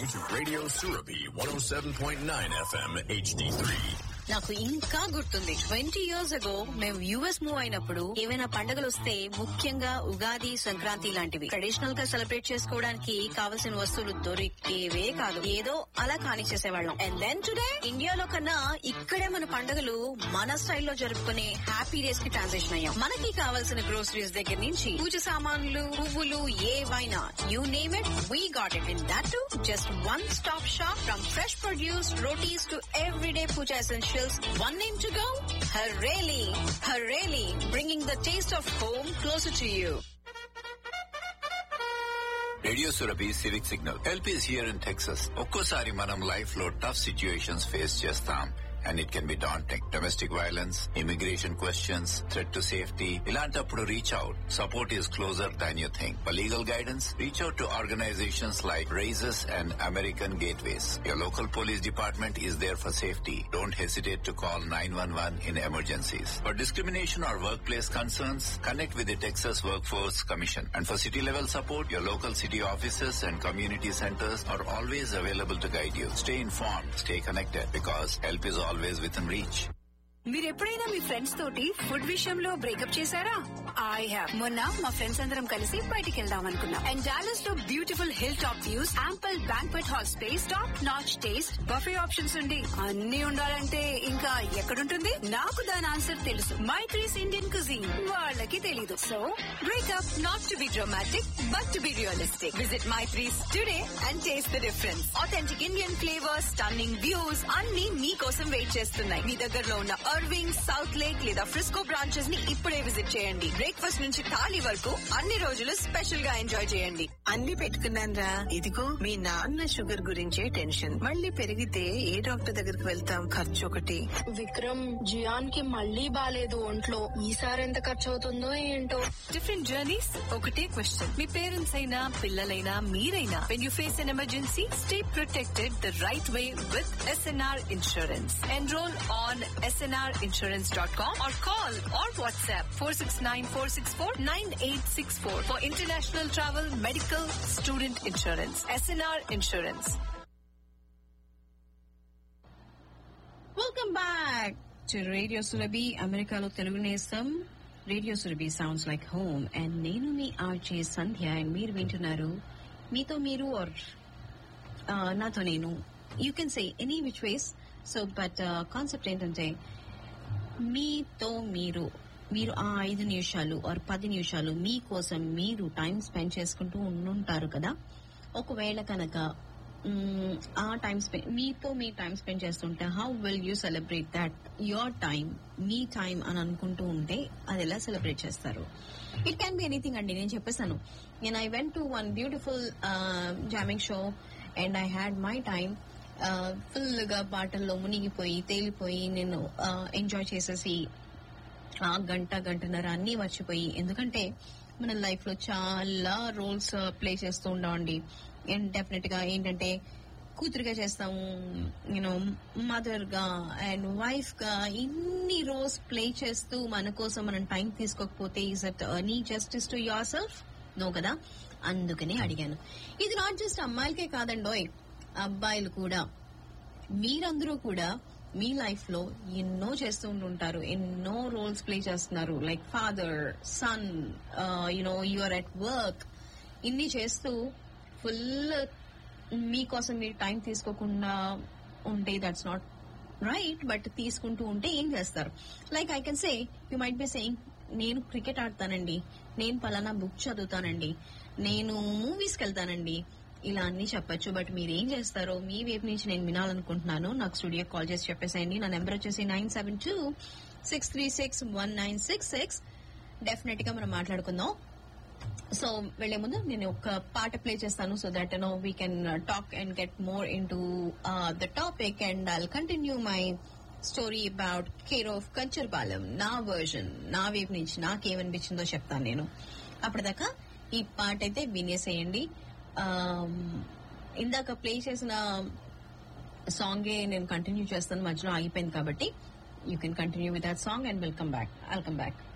listening to Radio Surabi 107.9 FM HD3. నాకు ఇంకా గుర్తుంది 20 years ago మేము యుఎస్ మూవ్ అయినప్పుడు ఏవైనా పండుగలు వస్తే ముఖ్యంగా ఉగాది, సంక్రాంతి లాంటివి ట్రెడిషనల్ గా సెలబ్రేట్ చేసుకోవడానికి కావలసిన వస్తువులు దొరికేవే కాదు. ఏదో అలా కానిచ్చేసేవాళ్ళం. అండ్ దెన్ టుడే ఇండియాలో కన్నా ఇక్కడే మన పండుగలు మన స్టైల్లో జరుపుకునే హ్యాపీ డేస్ కి ట్రాన్సిషన్ అయ్యాం. మనకి కావాల్సిన గ్రోసరీస్ దగ్గర నుంచి పూజ సామాన్లు, పువ్వులు, ఏవైనా you name it, we got it. In that to just one stop shop. From fresh produce, rotis to everyday puja essentials. One name to go? Hareli. Hareli, bringing the taste of home closer to you. Radio Surabhi civic signal. Help is here in Texas. ఒక్కోసారి మనం life లో tough situations face చేస్తాం. And it can be daunting. Domestic violence, immigration questions, threat to safety. ఇలాంటప్పుడు reach out. Support is closer than you think. For legal guidance, reach out to organizations like RAISES and American Gateways. Your local police department is there for safety. Don't hesitate to call 911 in emergencies. For discrimination or workplace concerns, connect with the Texas Workforce Commission. And for city level support, your local city offices and community centers are always available to guide you. Stay informed, stay connected, because help is always within reach. మీరు ఎప్పుడైనా మీ friends తోటి food విషయంలో breakup చేశారా? I have. మొన్న మా friends అందరం కలిసి బయటికి వెళ్దాం అనుకున్నాం. అండ్ డాలస్ లో beautiful hill top views, ample banquet hall space, top notch taste, buffet options ఉండి అన్ని ఉండాలంటే ఇంకా ఎక్కడుంటుంది? నాకు దాని ఆన్సర్ తెలుసు. My trees Indian cuisine. వాళ్ళకి తెలీదు. So breakup not to be dramatic but to be realistic. Visit my trees today and taste the difference. Authentic Indian flavours, stunning views అన్ని మీకోసం వెయిట్ చేస్తున్నాయి. మీ దగ్గరలో ఉన్న అర్వింగ్, సౌత్ లేక్ లేదా Frisco branches ని ఇప్పుడే విజిట్ చేయండి. బ్రేక్ఫాస్ట్ నుంచి థాలీ వరకు అన్ని రోజులు స్పెషల్ గా ఎంజాయ్ చేయండి. అన్ని పెట్టుకున్నాన్రా. ఇదిగో మీ నాన్న షుగర్ గురించే టెన్షన్. మళ్ళీ పెరిగితే ఏ డాక్టర్ దగ్గరికి వెళ్తాం? ఖర్చు ఒకటి. విక్రమ్, జియాన్ కి మళ్ళీ బాలేదు ఒంట్లో. ఈసారి ఎంత ఖర్చు అవుతుందో ఏంటో. డిఫరెంట్ జర్నీస్, ఒకటే క్వశ్చన్. మీ పేరెంట్స్ అయినా, పిల్లలైనా, మీరైనా, when you face N emergency, stay protected the right way with SNR Insurance. Enroll on snrinsurance.com or call or WhatsApp 469-464-9864 for international travel, medical, student insurance. SNR Insurance. Welcome back to Radio Surabhi, అమెరికాలో తెలుగు నేస్తం. Radio Surabhi sounds like home. And నేను మీ RJ Sandhya. And మీరు వింటున్నారు మీతో మీరు are నాతో నేను. You can say any which ways. So but concept ఏంటంటే, మీతో మీరు ఆ 5 నిమిషాలు ఆర్ 10 నిమిషాలు మీకోసం మీరు టైం స్పెండ్ చేసుకుంటూ ఉండుంటారు కదా. ఒకవేళ కనుక ఆ టైం మీతో మీ టైం స్పెండ్ చేస్తుంటే, how will you celebrate that your time, me time అని అనుకుంటూ ఉంటే అది ఎలా సెలబ్రేట్ చేస్తారు? ఇట్ క్యాన్ బి ఎనీథింగ్ అండి. నేను చెప్పేసాను, నేను I went to one beautiful jamming show and I had my time. Full గా పాటల్లో మునిగిపోయి తేలిపోయి నేను ఎంజాయ్ చేసేసి ఆ గంటన్నర అన్ని మర్చిపోయి. ఎందుకంటే మన లైఫ్ లో చాలా రోల్స్ ప్లే చేస్తూ ఉంటామండి. అండ్ డెఫినెట్ గా ఏంటంటే, కూతురుగా చేస్తాము, యూనో మదర్ గా అండ్ వైఫ్ గా, ఇన్ని రోల్స్ ప్లే చేస్తూ మన కోసం మనం టైం తీసుకోకపోతే is it any justice to your self? No కదా. అందుకనే అడిగాను. ఇది నాట్ జస్ట్ అమ్మాయిలకే కాదండోయ్, అబ్బాయిలు కూడా. మీరందరూ కూడా మీ లైఫ్ లో ఎన్నో చేస్తూ ఉంటుంటారు, ఎన్నో రోల్స్ ప్లే చేస్తున్నారు. Like father, sun, you know you're at work. ఇన్ని చేస్తూ ఫుల్ మీకోసం మీరు టైం తీసుకోకుండా ఉంటే దట్స్ నాట్ రైట్. బట్ తీసుకుంటూ ఉంటే ఏం చేస్తారు? Like I can say, you might be saying, నేను క్రికెట్ ఆడతానండి, నేను పలానా బుక్ చదువుతానండి, నేను మూవీస్కి వెళ్తానండి, ఇలా అన్ని చెప్పొచ్చు. బట్ మీరు ఏం చేస్తారో మీ వైపు నుంచి నేను వినాలనుకుంటున్నాను. నాకు స్టూడియో కాల్ చేసి చెప్పేసేయండి. నా నెంబర్ వచ్చేసి 972-636-1966. డెఫినెట్ గా మనం మాట్లాడుకుందాం. సో వెళ్లే ముందు నేను ఒక పాట ప్లే చేస్తాను, so that no we can talk and get more in to the topic. And I'll continue my story about care of Kancharapalem. నా వర్జన్, నా వైపు నుంచి నాకేమనిపించిందో చెప్తాను నేను. అప్పటిదాకా ఈ పాట అయితే వినేసేయండి. ఇందాక ప్లే చేసిన సాంగే నేను కంటిన్యూ చేస్తాను, మధ్యలో ఆగిపోయింది కాబట్టి you can continue with that song and welcome back.